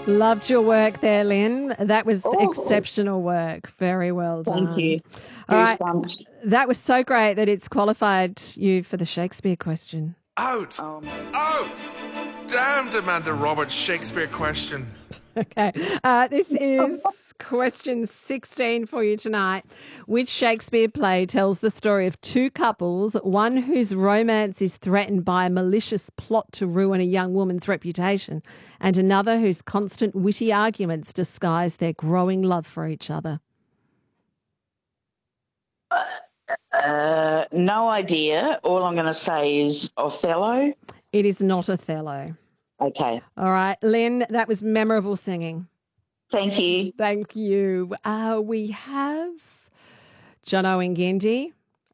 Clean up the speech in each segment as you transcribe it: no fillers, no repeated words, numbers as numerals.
Loved your work there, Lynn. That was exceptional work. Very well done. Thank you. All right. Goosebumps. That was so great that it's qualified you for the Shakespeare question. Out! Out! Damned Amanda Roberts Shakespeare question. Okay. This is question 16 for you tonight. Which Shakespeare play tells the story of two couples, one whose romance is threatened by a malicious plot to ruin a young woman's reputation, and another whose constant witty arguments disguise their growing love for each other? No idea. All I'm going to say is Othello. It is not Othello. Okay. All right. Lynn, that was memorable singing. Thank you. Thank you. We have Jono and Gindy.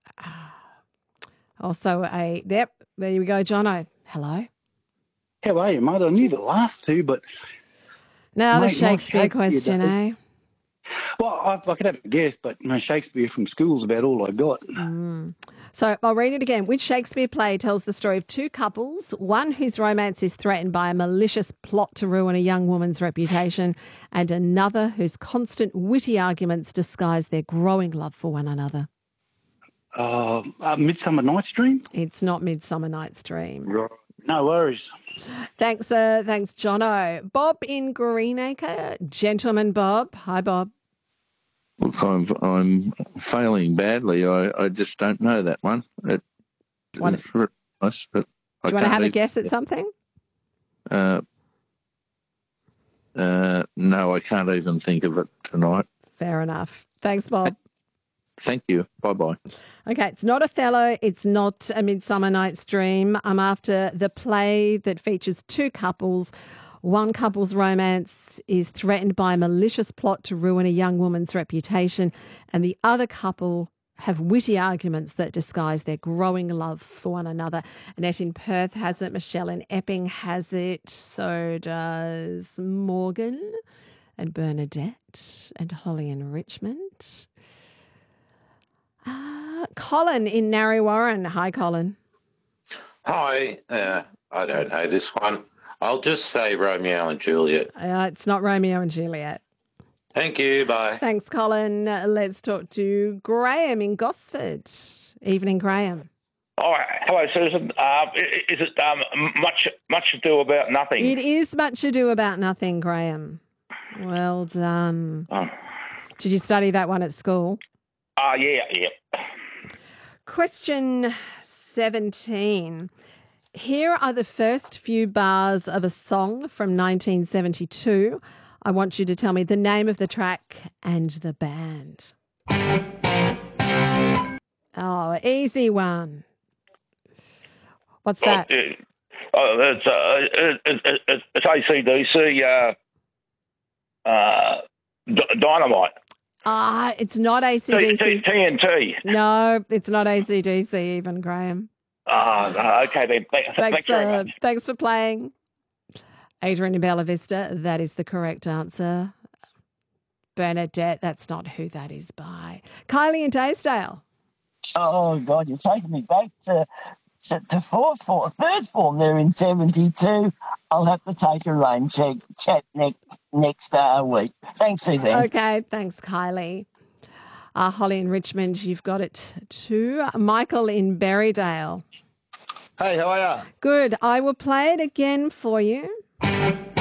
Also there you go, Jono. Hello. How are you, mate? I knew the last two, but... Now the mate, Shakespeare question, eh? Well, I could have a guess, but Shakespeare from school's about all I got. So I'll read it again. Which Shakespeare play tells the story of two couples, one whose romance is threatened by a malicious plot to ruin a young woman's reputation, and another whose constant witty arguments disguise their growing love for one another? Midsummer Night's Dream? It's not Midsummer Night's Dream. Right. No worries. Thanks, Jono. Bob in Greenacre. Gentleman Bob. Hi, Bob. Look, I'm failing badly. I just don't know that one. It's very nice, but Do you want to have a guess at something? No, I can't even think of it tonight. Fair enough. Thanks, Bob. Thank you. Bye-bye. Okay, it's not Othello. It's not A Midsummer Night's Dream. I'm after the play that features two couples. One couple's romance is threatened by a malicious plot to ruin a young woman's reputation, and the other couple have witty arguments that disguise their growing love for one another. Annette in Perth has it. Michelle in Epping has it. So does Morgan and Bernadette and Holly in Richmond. Colin in Narre Warren. Hi, Colin. Hi. I don't know this one. I'll just say Romeo and Juliet. It's not Romeo and Juliet. Thank you. Bye. Thanks, Colin. Let's talk to Graham in Gosford. Evening, Graham. Oh, hello, Susan. Is it much ado about nothing? It is much ado about nothing, Graham. Well done. Oh. Did you study that one at school? Yeah. Question 17. Here are the first few bars of a song from 1972. I want you to tell me the name of the track and the band. Oh, easy one. What's that? It's AC/DC. Dynamite. It's not AC/DC. TNT. No, it's not AC/DC even, Graham. Okay then. Thanks very much. Thanks for playing. Adrian in Bella Vista, that is the correct answer. Bernadette, that's not who that is by. Kylie in Taysdale. Oh, God, you're taking me back to third form there in 72. I'll have to take a rain chat next week. Thanks, Suzanne. Okay, thanks, Kylie. Holly in Richmond, you've got it too. Michael in Berrydale. Hey, how are you? Good. I will play it again for you.